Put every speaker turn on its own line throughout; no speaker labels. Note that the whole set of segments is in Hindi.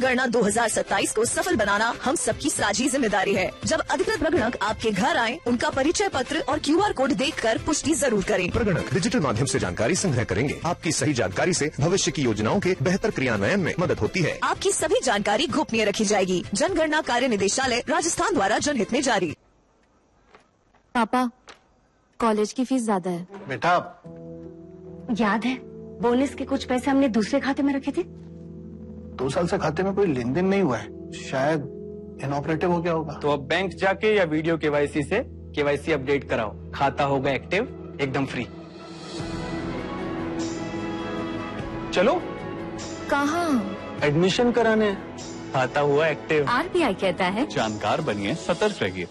जनगणना 2027 को सफल बनाना हम सबकी साझी जिम्मेदारी है। जब अधिकृत प्रगणक आपके घर आए, उनका परिचय पत्र और QR कोड देखकर पुष्टि जरूर करें।
प्रगणक डिजिटल माध्यम से जानकारी संग्रह करेंगे। आपकी सही जानकारी से भविष्य की योजनाओं के बेहतर क्रियान्वयन में मदद होती है।
आपकी सभी जानकारी गोपनीय रखी जाएगी। जनगणना कार्य निदेशालय राजस्थान द्वारा जनहित में जारी।
पापा, कॉलेज की फीस ज्यादा है।
बेटा,
याद है बोनस के कुछ पैसे हमने दूसरे खाते में रखे थे?
2 साल से खाते में कोई लेन देन नहीं हुआ है, शायद इनऑपरेटिव हो गया होगा।
तो अब बैंक जाके या वीडियो KYC से KYC अपडेट कराओ, खाता होगा एक्टिव, एकदम फ्री। चलो।
कहाँ?
एडमिशन कराने। खाता हुआ एक्टिव।
RBI कहता है
जानकार बनिए, सतर्क रहिए।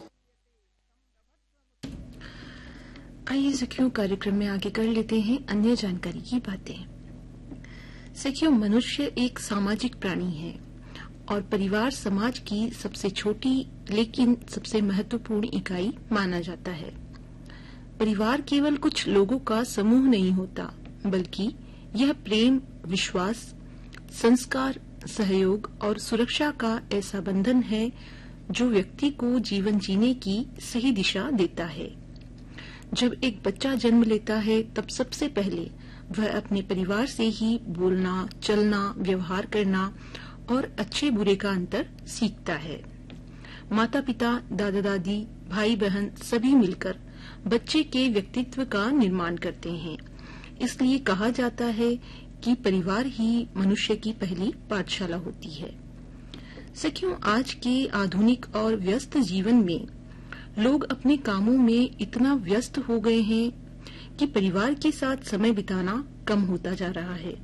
आइए सखियों, कार्यक्रम में आगे कर लेते हैं अन्य जानकारी की बातें। सखियों, मनुष्य एक सामाजिक प्राणी है और परिवार समाज की सबसे छोटी लेकिन सबसे महत्वपूर्ण इकाई माना जाता है। परिवार केवल कुछ लोगों का समूह नहीं होता, बल्कि यह प्रेम, विश्वास, संस्कार, सहयोग और सुरक्षा का ऐसा बंधन है जो व्यक्ति को जीवन जीने की सही दिशा देता है। जब एक बच्चा जन्म लेता है, तब सबसे पहले वह अपने परिवार से ही बोलना, चलना, व्यवहार करना और अच्छे बुरे का अंतर सीखता है। माता पिता, दादा दादी, भाई बहन सभी मिलकर बच्चे के व्यक्तित्व का निर्माण करते हैं। इसलिए कहा जाता है कि परिवार ही मनुष्य की पहली पाठशाला होती है। सखियों, आज के आधुनिक और व्यस्त जीवन में लोग अपने कामों में इतना व्यस्त हो गए हैं कि परिवार के साथ समय बिताना कम होता जा रहा है।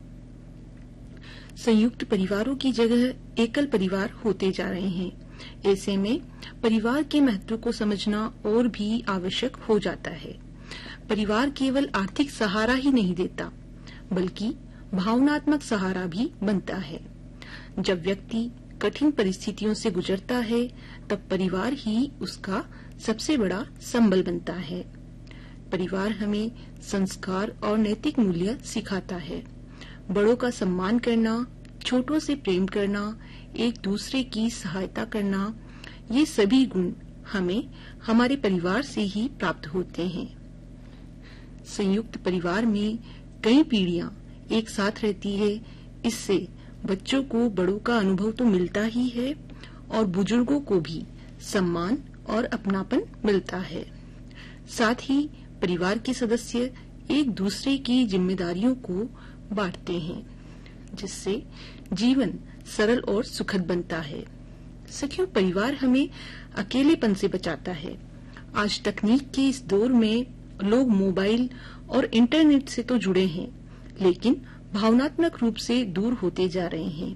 संयुक्त परिवारों की जगह एकल परिवार होते जा रहे हैं। ऐसे में परिवार के महत्व को समझना और भी आवश्यक हो जाता है। परिवार केवल आर्थिक सहारा ही नहीं देता, बल्कि भावनात्मक सहारा भी बनता है। जब व्यक्ति कठिन परिस्थितियों से गुजरता है, तब परिवार ही उसका सबसे बड़ा संबल बनता है। परिवार हमें संस्कार और नैतिक मूल्य सिखाता है। बड़ों का सम्मान करना, छोटों से प्रेम करना, एक दूसरे की सहायता करना, ये सभी गुण हमें हमारे परिवार से ही प्राप्त होते हैं। संयुक्त परिवार में कई पीढ़ियां एक साथ रहती है। इससे बच्चों को बड़ों का अनुभव तो मिलता ही है और बुजुर्गों को भी सम्मान और अपनापन मिलता है। साथ ही परिवार के सदस्य एक दूसरे की जिम्मेदारियों को बांटते हैं, जिससे जीवन सरल और सुखद बनता है। सखियों, परिवार हमें अकेलेपन से बचाता है। आज तकनीक के इस दौर में लोग मोबाइल और इंटरनेट से तो जुड़े हैं, लेकिन भावनात्मक रूप से दूर होते जा रहे हैं।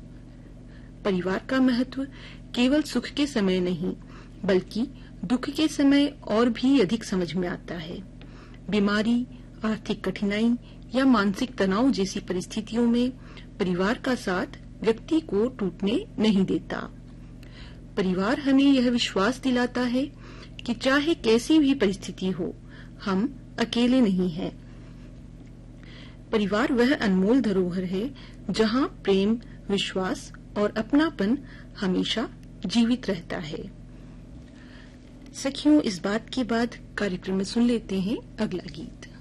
परिवार का महत्व केवल सुख के समय नहीं, बल्कि दुख के समय और भी अधिक समझ में आता है। बीमारी, आर्थिक कठिनाई या मानसिक तनाव जैसी परिस्थितियों में परिवार का साथ व्यक्ति को टूटने नहीं देता। परिवार हमें यह विश्वास दिलाता है कि चाहे कैसी भी परिस्थिति हो, हम अकेले नहीं हैं। परिवार वह अनमोल धरोहर है जहां प्रेम, विश्वास और अपनापन हमेशा जीवित रहता है। सखियों, इस बात के बाद कार्यक्रम में सुन लेते हैं अगला गीत।